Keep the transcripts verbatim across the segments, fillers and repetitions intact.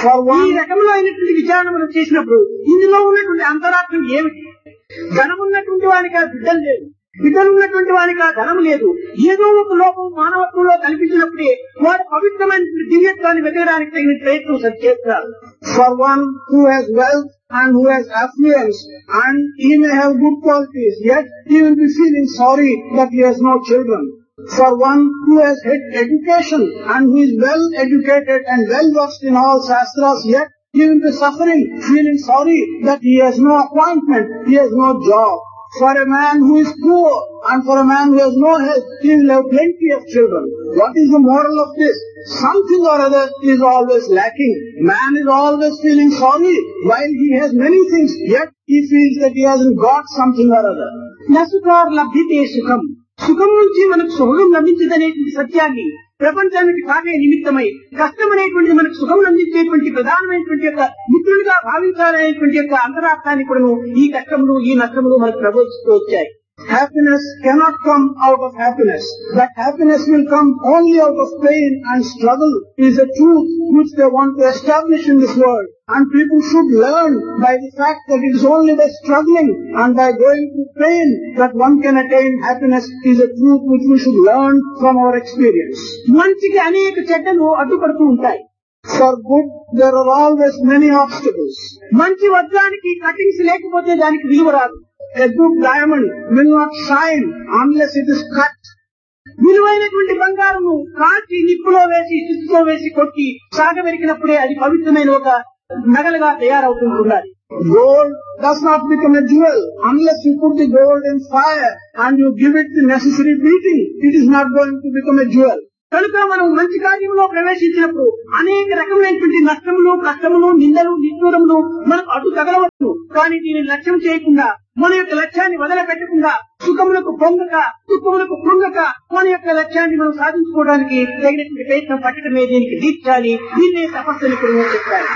ఈ రకంలో అయినటువంటి విచారణ మనం చేసినప్పుడు ఇందులో ఉన్నటువంటి అంతరార్థం ఏమిటి? ధనమున్నటువంటి వానికి ఆ బిడ్డలు లేదు, బిడ్డలు ఉన్నటువంటి వానికి ఆ ధనం లేదు. ఏదో ఒక లోపం మానవత్వంలో కనిపించినప్పుడే వాడు పవిత్రమైన దివ్యత్వాన్ని వెతకడానికి తగిన ప్రయత్నం చేస్తారు. For one who has wealth and who has affluence and he may have good qualities, yet he will be feeling sorry that he has no children. For one who has had education and who is well educated and well versed in all shastras, yet he will be suffering, feeling sorry that he has no appointment, he has no job. For a man who is poor and for a man who has no health, he will have plenty of children. What is the moral of this? Something or other is always lacking. Man is always feeling sorry while he has many things, yet he feels that he hasn't got something or other. నసుకార్ లభ్యతే సుఖం, సుఖం నుంచి మనకు సుఖం లభించదనేటువంటి సత్యాన్ని ప్రపంచానికి కాకే నిమిత్తమై కష్టం అనేటువంటి మనకు సుఖం అందించేటువంటి ప్రధానమైనటువంటి యొక్క మిత్రులుగా భావించాలనేటువంటి యొక్క అంతరార్థాన్ని కూడా ఈ కష్టములు ఈ నష్టములు మనకు ప్రబోధిస్తూ వచ్చాయి. Happiness cannot come out of happiness. That happiness will come only out of pain and struggle is a truth which they want to establish in this world. And people should learn by the fact that it is only by struggling and by going through pain that one can attain happiness is a truth which we should learn from our experience. మంచికి అనేక చెడ్డలు అడ్డుపడుతూ ఉంటాయి. For good, there are always many obstacles. మంచి వజ్రానికి cuttings లేకపోతే దానికి విలువ రాదు. A good diamond will not shine unless it is cut. విలువైనటువంటి బంగారము కాచి నిప్పులో వేసి శిస్తులో వేసి కొట్టి సాగబెరికినప్పుడే అది పవిత్రమైన ఒక నగలుగా తయారవుతుంటున్నది. Gold does not become a jewel unless you put the gold in fire and you give it the necessary beating. It is not going to become a jewel. కనుక మనం మంచి కార్యంలో ప్రవేశించినప్పుడు అనేక రకమైనటువంటి నష్టములు, కష్టములు, నిందలు, నిష్ఠూరములు మనకు అడ్డు తగలవచ్చు. కానీ దీనిని లక్ష్యం చేయకుండా మన యొక్క లక్ష్యాన్ని వదలపెట్టకుండా సుఖములకు పొంగక దుఃఖములకు కృంగక మన యొక్క లక్ష్యాన్ని మనం సాధించుకోవడానికి తగినటువంటి ప్రయత్నం పట్టడమే దీనికి దీక్షాలి. దీన్నే తపస్సుని కూడా చెప్పాలి.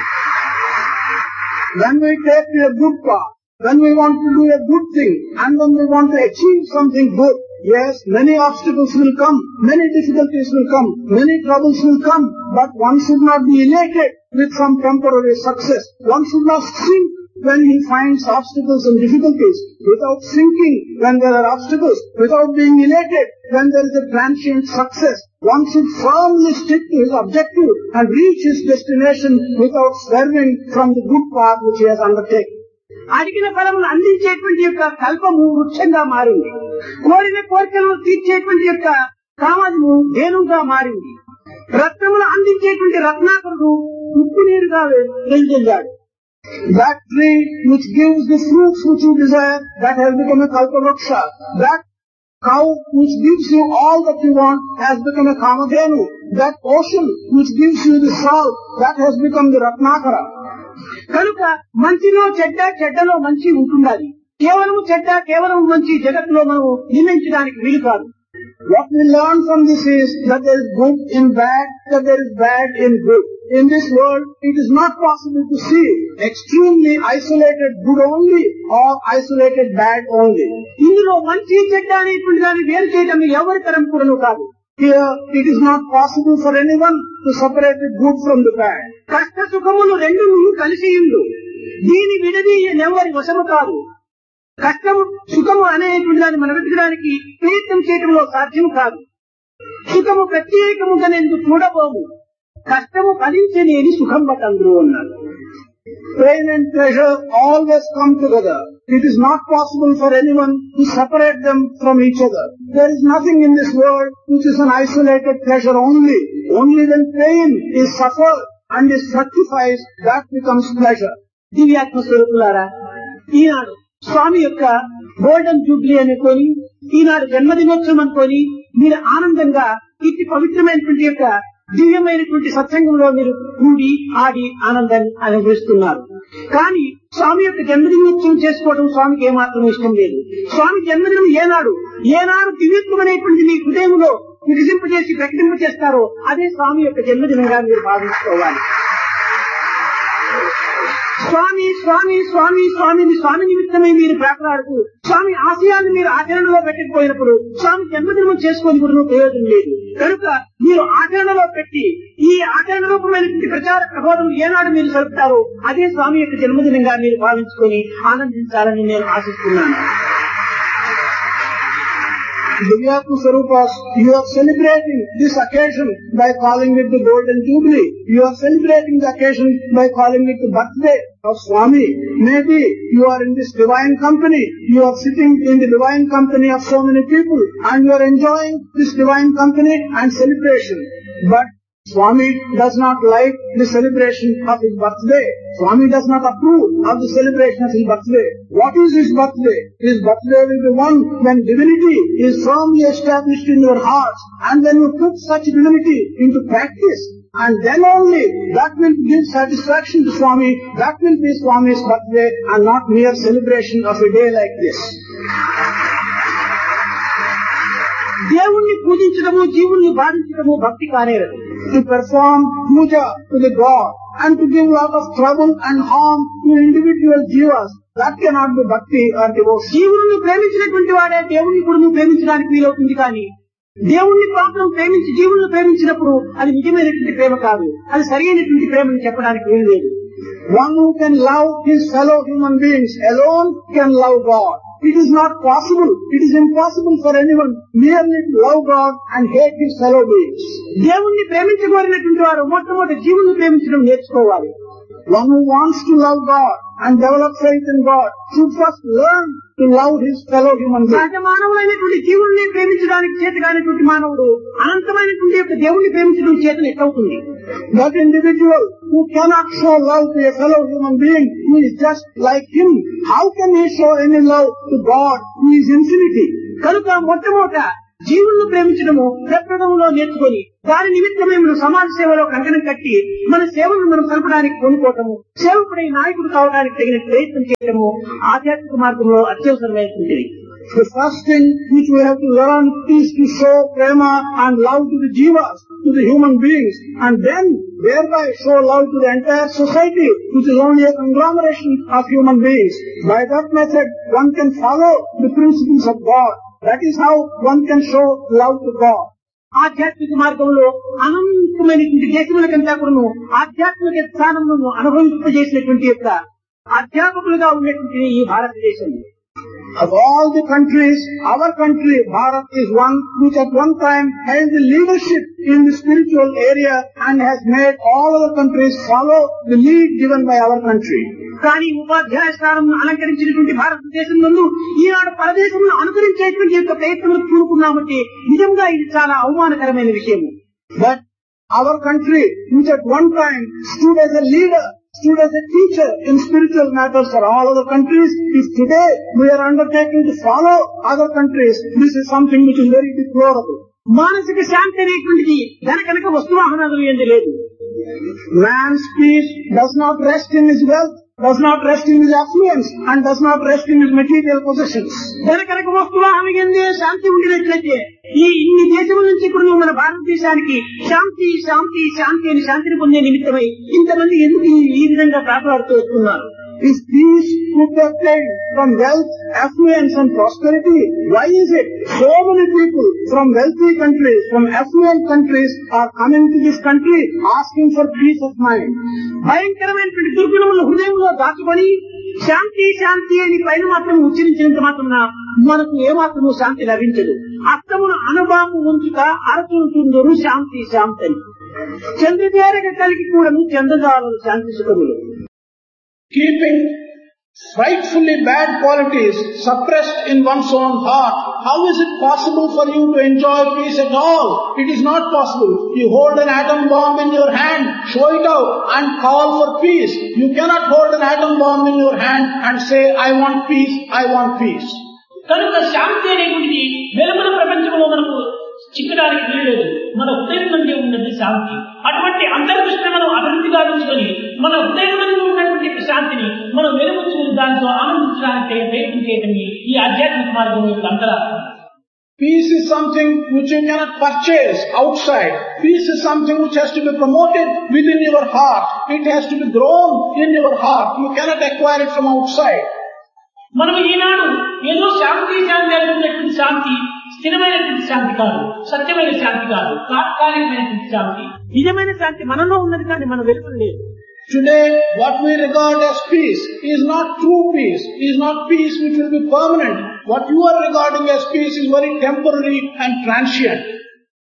When we take a good path, when we want to do a good thing and when we want to achieve something good, yes, many obstacles will come, many difficulties will come, many troubles will come, but one should not be elated with some temporary success. One should not sink when he finds obstacles and difficulties, without sinking when there are obstacles, without being elated when there is a transient success. One should firmly stick to his objective and reach his destination without swerving from the good path which he has undertaken. అడిగిన ఫలములు అందించేటువంటి యొక్క కల్పము వృక్షంగా మారింది. కోరిన కోరికలను తీర్చేటువంటి యొక్క కామము ధేనుగా మారింది. రత్నములు అందించేటువంటి రత్నాకరుడు ఉప్పు నీరుగా వెళ్తాడు. That tree which gives the fruits which you desire, that has become a kalpavruksha. That cow which gives you all that you want has become a kamadhenu. That ocean which gives you the salt, that has become the ratnakara. కనుక మంచిలో చెడ్డ, చెడ్డలో మంచి ఉంటుండాలి. కేవలం చెడ్డ, కేవలం మంచి జగత్తులో మనం నిర్ణయించడానికి వీలు కాదు. What we learn from this is that there is good in bad, that there is bad in good. In this world, it is not possible to see extremely isolated good only or isolated bad only. ఇందులో మంచి చెడ్డ అనేటువంటి దాన్ని వేరు చేయడం ఎవరి తరం కూడాను కాదు. Here, it is not possible for anyone to separate the good from the bad. కష్ట సుఖములు రెండు కలిసి ఉండు. దీని విడది ఎవరి వశము కాదు. కష్టము సుఖము అనేటువంటి దాన్ని మనం వెతకడానికి ప్రయత్నం చేయడంలో సాధ్యం కాదు. సుఖము ప్రత్యేకముగా నేను చూడబోము, కష్టము ఫలించలేని సుఖం బతందరూ అన్నారు. Pain and pleasure always come together. It is not possible for anyone to separate them from each other. There is nothing in this world which is an isolated pleasure only. Only when pain is suffered and is fructifies, that becomes pleasure. దివ్యాత్మ స్వరూపులారా, ఈనాడు స్వామి యొక్క golden Jubilee అనుకొని, ఈనాడు జన్మదినోత్సవం అనుకొని మీరు ఆనందంగా ఇట్టి పవిత్రమైనటువంటి యొక్క దివ్యమైనటువంటి సత్సంగంలో మీరు కూడి ఆడి ఆనందాన్ని అనుభవిస్తున్నారు. కానీ స్వామి యొక్క జన్మదినోత్సవం చేసుకోవడం స్వామికి ఏమాత్రం ఇష్టం లేదు. స్వామి జన్మదినం ఏనాడు ఏనాడు దివ్యత్వం అనేటువంటి మీ హృదయంలో వికసింపజేసి ప్రకటింపజేస్తారో అదే స్వామి యొక్క జన్మదినంగా మీరు భావించుకోవాలి. స్వామి స్వామి స్వామి స్వామిని స్వామి నిమిత్తమై మీరు ప్రాకులాడుతూ స్వామి ఆశయాన్ని మీరు ఆచరణలో పెట్టకపోయినప్పుడు స్వామి జన్మదినం చేసుకొని కూడా ప్రయోజనం లేదు. కనుక మీరు ఆచరణలో పెట్టి ఈ ఆచరణ రూపమైనటువంటి ప్రచార ప్రబోధం ఏనాడు మీరు జరుపుతారో అదే స్వామి యొక్క జన్మదినంగా మీరు భావించుకొని ఆనందించాలని నేను ఆశిస్తున్నాను. Divyatma Swarupas, you are celebrating this occasion by calling it the Golden Jubilee. You are celebrating the occasion by calling it the birthday of Swami. Maybe you are in this divine company. You are sitting in the divine company of so many people and you are enjoying this divine company and celebration. But Swami does not like the celebration of his birthday. Swami does not approve of the celebration of his birthday. What is his birthday? His birthday will be one when divinity is firmly established in your hearts and when you put such divinity into practice. And then only that will give satisfaction to Swami. That will be Swami's birthday and not mere celebration of a day like this. దేవుణ్ణి పూజించడము జీవుల్ని బాధించడము భక్తి కానేరదు. To perform puja to the God and to give lot of trouble and harm to individual jivas, that cannot be bhakti or devotion. జీవులను ప్రేమించినటువంటి వాడే దేవుణ్ణి కూడా ప్రేమించడానికి వీలవుతుంది. కానీ దేవుణ్ణి మాత్రం ప్రేమించి జీవులను ప్రేమించినప్పుడు అది నిజమైనటువంటి ప్రేమ కాదు, అది సరైనటువంటి ప్రేమని చెప్పడానికి వీలు లేదు. One who can love his fellow human beings alone can love God. It is not possible, it is impossible for anyone merely to love God and hate his fellow beings. దేవుణ్ణి ప్రేమించగోరినటువంటి వారు మొట్టమొదటి జీవులను ప్రేమించడం నేర్చుకోవాలి. One who wants to love God and develop faith in God should first learn to love his fellow human beings. సహజ మానవులైనటువంటి జీవుల్ని ప్రేమించడానికి చేత కానిటువంటి మానవుడు అనంతమైనటువంటి యొక్క దేవుణ్ణి ప్రేమించడం చేతను ఎట్లవుతుంది? That individual who cannot show love to a fellow human being who is just like him, how can he show any love to God who is infinity? కనుక మొట్టమొదట జీవులను ప్రేమించడము ప్రప్రథమంలో నేర్చుకొని దాని నిమిత్తమే మనం సమాజ సేవలో కంకణం కట్టి మన సేవలను మనం కలపడానికి కొనుక్కోవటము, సేవకుడై నాయకుడు కావడానికి తగిన ప్రయత్నం చేయడము ఆధ్యాత్మిక మార్గంలో అత్యవసరమైనటువంటిది. The first thing which we have to learn is to show prema and love to the jivas, to the human beings, and then thereby show love to the entire society, which is only a conglomeration of human beings. By that method, one can follow the principles of God. That is how one can show love to God. ఆధ్యాత్మిక మార్గంలో అనంతమైనటువంటి దేశములకంతా కూడా ఆధ్యాత్మిక స్థానమును అనుభవింపజేసినటువంటి యొక్క అధ్యాపకులుగా ఉన్నటువంటి ఈ భారతదేశం. Of all the countries, our country, Bharat, is one which at one time held the leadership in the spiritual area and has made all other countries follow the lead given by our country. కానీ ఉపాధ్యాయ స్థానం అలంకరించినటువంటి భారతదేశం నందు ఈనాడు పరదేశంలో అనుకరించేటువంటి యొక్క ప్రయత్నం చూడుకున్నామంటే నిజంగా ఇది చాలా అవమానకరమైన విషయం. But our country, which at one time stood as a leader, stood as a teacher in spiritual matters for all other countries, if today we are undertaking to follow other countries, this is something which is very deplorable. మానసిక శాంతి అనేటువంటిది ధన కనుక వస్తువాహనాలు ఏంది లేదు. Man's peace does not rest in his wealth, does not rest in his affluence, and does not rest in his material possessions. ధన కనుక వస్తువాహనం ఏంది శాంతి ఉండినట్లయితే ఈ ఇన్ని దేశముల నుంచి ఇప్పుడు మన భారతదేశానికి శాంతి శాంతి శాంతి అని శాంతిని పొందే నిమిత్తమై ఇంతమంది ఎందుకు ఈ విధంగా ప్రాకులాడుతూ వస్తున్నారు? Is peace could be obtained from wealth, affluence and prosperity? Why is it so many people from wealthy countries, from affluent countries are coming to this country asking for peace of mind? భయంకరమైనటువంటి దుర్గుణములు హృదయంలో దాచుకొని శాంతి శాంతి అని పైన మాత్రం ఉచ్చరించినంత మాత్రం మనకు ఏమాత్రము శాంతి లభించదు. అత్తమును అనుభవం ఉంచుట అరచుంటుందరు శాంతి శాంతి అని. చంద్రదేరగ కలిగి కూడా చంద్రదారులు శాంతి సుఖములు. Keeping frightfully bad qualities suppressed in one's own heart, how is it possible for you to enjoy peace at all? It is not possible. You hold an atom bomb in your hand, show it out and call for peace. You cannot hold an atom bomb in your hand and say, I want peace, I want peace. కనుక శాంతి అనేటువంటిది వెలుగుల ప్రపంచంలో మనకు చిక్కడానికి వీల్లేదు. మన హృదయం నుండి ఉన్నది శాంతి. అటువంటి అంతర్దృష్టిని మనం అభివృద్ధి గావించుకొని మన హృదయం నుండి ఉన్నటువంటి శాంతిని మనం వెలుగుచ్చు దాంతో ఆనందించడానికి ప్రయత్నం చేయటం ఈ ఆధ్యాత్మిక మార్గం యొక్క అంతరార్థం. Peace is something which you cannot purchase outside. Peace is something which has to be promoted within your heart. It has to be grown in your heart. You cannot acquire it from outside. మనం ఈనాడు ఏదో శాంతి శాంతి అనుకున్నటువంటి శాంతి స్థిరమైనటువంటి శాంతి కాదు, సత్యమైన శాంతి కాదు, తాత్కాలికమైనటువంటి శాంతి. నిజమైన శాంతి మనలో ఉన్నది కానీ మన వెలుపల లేదు. Today, what we regard as peace is not true peace, is not peace which will be permanent. What you are regarding as peace is very temporary and transient.